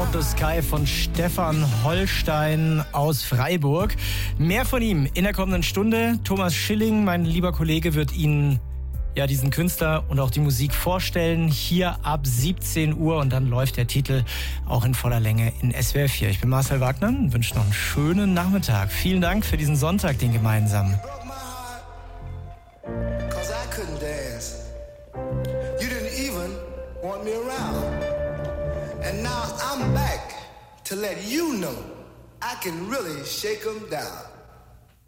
the Sky von Stefan Holstein aus Freiburg. Mehr von ihm in der kommenden Stunde. Thomas Schilling, mein lieber Kollege, wird Ihnen diesen Künstler und auch die Musik vorstellen. Hier ab 17 Uhr und dann läuft der Titel auch in voller Länge in SWR 4. Ich bin Marcel Wagner und wünsche noch einen schönen Nachmittag. Vielen Dank für diesen Sonntag, den gemeinsamen. And now I'm back to let you know I can really shake 'em down.